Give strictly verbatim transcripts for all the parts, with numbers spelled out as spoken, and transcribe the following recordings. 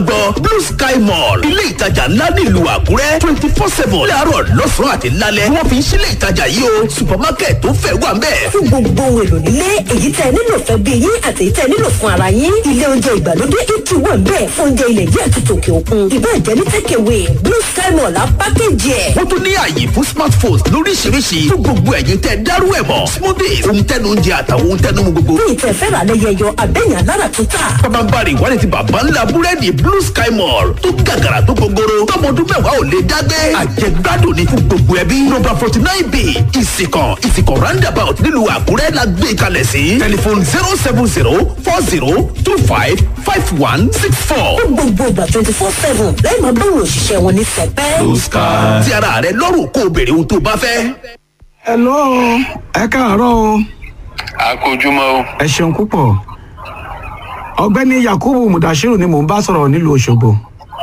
gbọ́ Blue Sky Mall ilé ìtajà ńlá nílùú Àkúrẹ́ twenty four seven láàárọ̀ lọ́sàn-án àti lálẹ́ wọ́n fi ń ṣílé ìtajà yìí o supermarket tó fẹ́ wà ńbẹ̀. fún gbogbo ohun èlò nílé èyí tẹ́ ẹ nílò fẹ́ bí yín àti èyí tẹ́ ẹ nílò fún ara yín ilé oúnjẹ ìgbàlódé ètò wà ńbẹ̀ fún oúnjẹ ilẹ̀ yìí àti tòkè òkun ìbá ìjẹ́ ní takeaway Blue Sky Mall á pákéjì ẹ̀. wọ́n tún ní ààyè fún smartphones lóríṣiríṣi fún gbogbo ẹ̀yin tẹ́ dárú ẹ̀ mọ̀ smoothies ohun tẹ́nu oúnjẹ àtàwọn ohun tẹ́nu mu gbogbo. bí ìtẹ̀ fẹ́ rà lẹ́yẹ yọ abẹ́yàn alára tó tà. pàpàǹbarì ìwádìí ti bàbá ńlá búrẹ́dì Blue Sky Mall tó gàgàrà tó gbogbooro tọmọdún mẹ́wàá ò lè dágbé àjẹgbádùn ní fún gbogbo ẹbí nọ́mbà forty nine b ìsìkàn ìsìkàn roundabout nílùú Àkúrẹ́ la gbé kalẹ̀ sí tẹlifon zero seven zero four zero two five five one six four. fún gbogbo ìgbà twenty four seven lẹ́yìn máa báwọn òṣìṣẹ́ wọn ní sẹpẹ́. Blue Sky ti ara rẹ lọ́rùn kó o béèrè ohun tó bá fẹ́. hello ẹ káàárọ̀ o. àkójúmọ́ o. ẹ ṣeun púpọ̀ ọ̀gbẹ́ni Yakubu Mudashiru ni mò ń bá sọ̀rọ̀ nílùú Òṣogbo.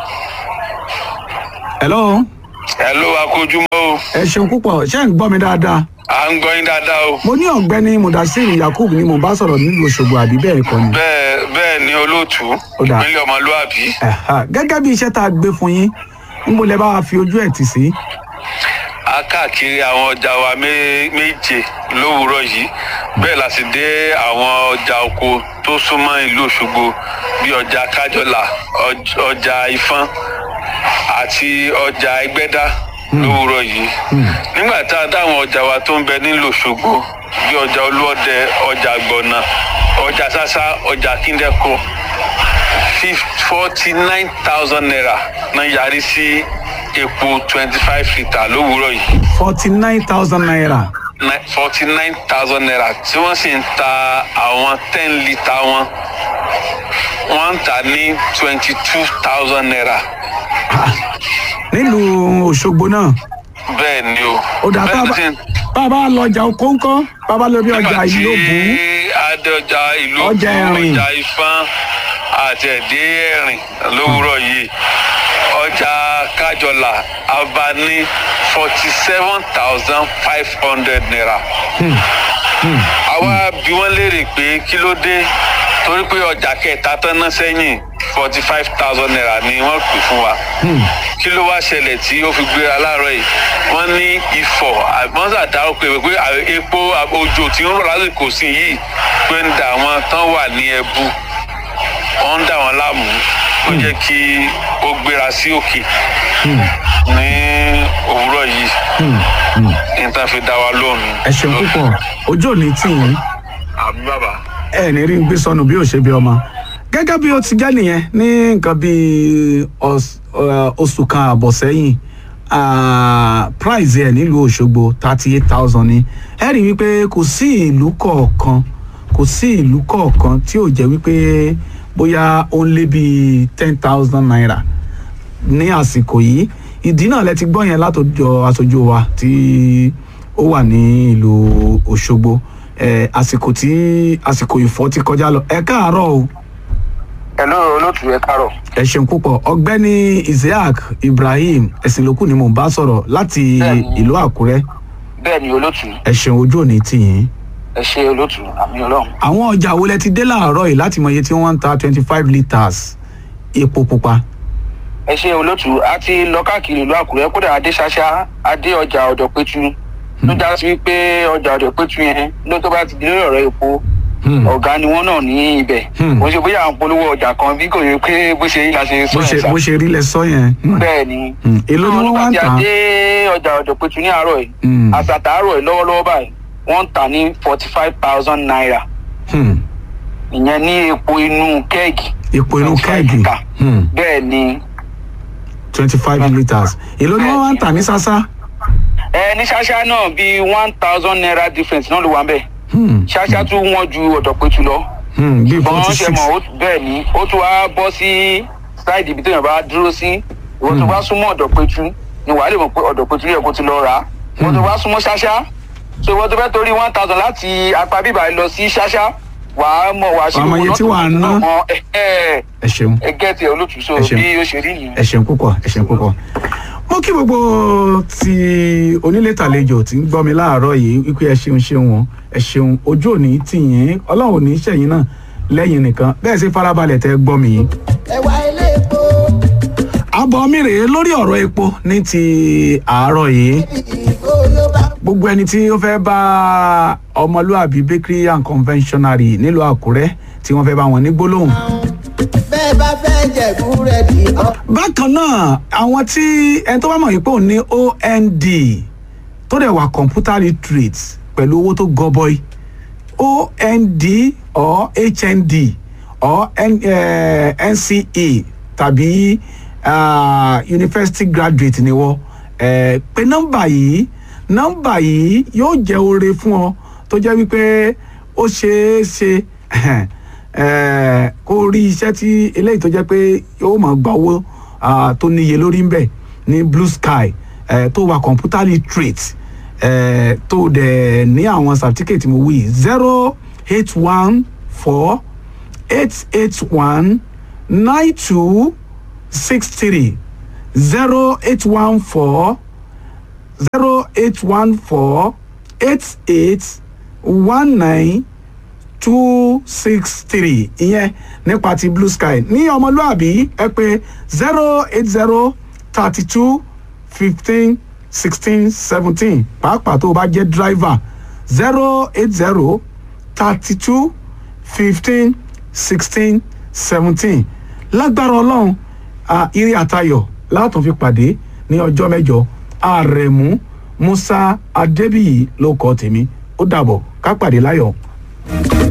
hello. hello àkójúmọ́ o. ẹ ṣeun púpọ̀ ṣé ń gbọ́ mi dáadáa. à ń gbọ́ yín dáadáa o. mo ní ọ̀gbẹ́ni Mudashiru Yakubu ni mò ń bá sọ̀rọ̀ nílùú Òṣogbo àbí bẹ́ẹ̀ kọ́ ni. bẹ́ẹ̀ bẹ́ẹ̀ ni olóòtú ìpínlẹ̀ ọmọlúwàbí. gẹ́gẹ́ bí iṣẹ́ tá a gbé fún yín ń bolẹ̀ bá wa fi ojú ẹ̀ tì sí. a káàkiri àwọn ọjà wa méje lówùúrọ̀ yìí bẹ́ẹ̀ la sì dé àwọn ọjà oko tó súnmọ́ ìlú Òṣogbo bíi ọjà Kájọlà ọjà Ìfọ̀n àti ọjà Ẹgbẹ́dá lówùúrọ̀ yìí nígbà tá a dá àwọn ọjà wa tó ń bẹ nílùú Òṣogbo bíi ọjà Olúọdẹ ọjà Gbọ̀nà ọjà Sásá ọjà Kíndẹ́kọ̀ forty nine thousand naira náà yarí sí epo twenty five litre lówùúrọ̀ yìí. forty nine thousand naira. forty nine thousand naira tí wọ́n sì ń ta àwọn ten litre wọn wọ́n ń tà ní twenty two thousand naira. nílùú Òṣogbo náà. bẹ́ẹ̀ ni o. ó dà bàbá lọ́jà kóńkọ́ bàbá lọ bí ọjà ìlú Ògùn. adé ọjà ìlú Ògùn ọjà Ẹ̀rìn ọjà Ìfọ̀n àti ẹ̀dẹ́ Ẹ̀rìn lówùúrọ̀ yìí ọjà Kájọlà abá ní forty seven thousand five hundred naira. àwa bí wọ́n léèrè pé kí ló dé torí pé ọjà kẹta tán ná sẹ́yìn forty five thousand naira ni wọ́n pè fún wa. kí ló wá ṣẹlẹ̀ tí ó fi gbéra láàárọ̀ yìí wọ́n ní Ifọ̀ wọ́n ṣàdárò pé pé epo òjò tí ń rọ̀ lásìkò sí yìí pé ń da àwọn tán wà ní Ẹ̀bú wọ́n ń dà wọ́n láàmú ó jẹ́ kí ó gbéra sí òkè ní òwúrọ̀ yìí níta fi dá wa lóhùn. ẹ ṣeun púpọ̀ ojú ò ní tì yín. àbí bàbá. ẹ ní rí ń gbé sọnù bí ò ṣe bí ọmọ gẹ́gẹ́ bí ó ti jẹ́ nìyẹn ní nǹkan bíi oṣù kan àbọ̀ sẹ́yìn price ẹ̀ nílùú Òṣogbo thirty eight thousand ni ẹ rí wípé kò sí ìlú kọ̀ọ̀kan kò sí ìlú kọ̀ọ̀kan tí ò jẹ́ wípé bóyá ó ń lé bíi ten thousand naira ní àsìkò yìí ìdí náà lẹ ti gbọ́ yẹn látọjọ́ aṣojú wa tí ó wà ní ìlú Òṣogbo àsìkò tí àsìkò ìfọ́ ti kọjá lọ ẹ káàárọ̀ o. hello olóòtú ẹ káàárọ̀. ẹ ṣeun púpọ̀ ọ̀gbẹ́ni Isiaq Ibrahim Ẹ̀sìnlókù ni mò ń bá sọ̀rọ̀ láti ìlú Àkúrẹ́. bẹ́ẹ̀ ni olóòtú. ẹ ṣeun ojú òní tì yín. ẹ ṣe olóòtú àmì Ọlọ́run. àwọn ọjà wo lẹ ti dé láàárọ̀ yìí láti mọ iye tí wọ́n ń ta twenty five litres epo pupa. ẹ ṣe olóòtú a ti lọ káàkiri ìlú Àkúrẹ́ kódà adé ṣáṣá adé ọjà Ọ̀dọ̀pẹ̀tù ló já sí pé ọjà Ọ̀dọ̀pẹ̀tù yẹn ló tó bá ti di lórí ọ̀rọ̀ epo ọ̀gá ni wọ́n náà ní ibẹ̀ wọ́n ṣe bóyá àwọn polówó ọjà kan bí kò yẹ pé bó ṣe rí la ṣe sọ yẹn sá bó ṣe rí lẹ sọ yẹn. bẹ́ẹ̀ ni èló ni wọ́n wá ń tà. adé ọjà Ọ̀dọ̀pẹ̀tù ní àárọ̀ yìí àtàtàárọ̀ yìí lọ́wọ́lọ́wọ́ báyìí wọ́n ń tà ní forty five thousand naira ìyẹn ní epo inú kẹ́ẹ̀gì. epo inú kẹ́ẹ̀gì bẹ́ẹ̀ ni. twenty five litres èló ni wọ́n wá ń tà ní Sásá. ẹ ní Ṣáṣá náà bíi one thousand naira difference náà ló wà ń bẹ̀. Ṣáṣá tún wọ́n ju Ọ̀dọ̀pẹ̀tù lọ. bíi forty six. bẹ́ẹ̀ ni ó tún wá bọ́ sí ṣáìdì ibi téèyàn bá dúró sí ìwọ́n tó bá súnmọ́ Ọ̀dọ̀pẹ̀tù ni wàá lè mọ̀ pé Ọ̀dọ̀pẹ̀tù yẹ kó ti lọ rà á ìwọ́n tó bá súnmọ́ Ṣáṣá so ìwọ́n tó fẹ́ torí one thousand láti apá bíbá lọ sí Ṣáṣá wàá mọ̀ wàá ṣe owó tí wàá ná. ẹ ṣeun ẹ gẹ́tì ẹ olótùú so bí ó ṣe rí nìyẹn. ẹ ṣeun púpọ̀ ẹ ṣeun púpọ̀ mo kí gbogbo ti onílé tàlejò tí ń gbọ́ mi láàárọ̀ yìí wípé ẹ ṣeun ṣeun wọn ẹ ṣeun ojú òní tì yín Ọlọ́run ò ní ṣẹ̀yìn náà lẹ́yìn nìkan bẹ́ẹ̀ sì farabalẹ̀ tẹ́ gbọ́ mi yìí. ẹ̀wà ilé epo. àbọ̀ mi rèé lórí ọ̀rọ̀ epo ní ti àárọ̀ yìí gbogbo ẹni tí ó fẹ́ bá ọmọlúàbí bakery and confectionery nílùú Àkúrẹ́ tí wọ́n fẹ́ bá wọn ní gbólóhùn. bẹ́ẹ̀ bá fẹ́ jẹ búrẹ́dì. bákan náà àwọn tí ẹni tó bá mọ̀ yìí pé òun ní O N D tó dẹ̀ wà computer literate pẹ̀lú owó tó gọbọi O N D or H N D or N, uh, N C E tàbí uh, university graduate ni wọ́n uh, pé nọ́mbà yìí nọ́mbà yìí yóò jẹ́ oore fún ọ tó jẹ́ wípé ó ṣeé ṣe kó rí iṣẹ́ tí eléyìí tó jẹ́ pé yóò máa gba owó tó níye lórí ń bẹ̀ ní Blue Sky tó wà computer literate tó dẹ̀ ní àwọn certificate mo wí zero eight one four eight eight one nine two six three zero eight one four zero eight one four eight eight one nine two six three ìyẹn nípa ti Blue Sky ní ọmọlúàbí ẹ pè zero eight zero thirty two fifteen sixteen seventeen pàápàá tó o bá jẹ́ driver zero eight zero thirty two fifteen sixteen seventeen lágbára Ọlọ́run ire àtayọ̀ látún fi pàdé ní ọjọ́ mẹ́jọ Àrẹ̀mú Musa Adébíyì ló kọ tèmi ó dàbọ̀ ká pàdé láyọ̀.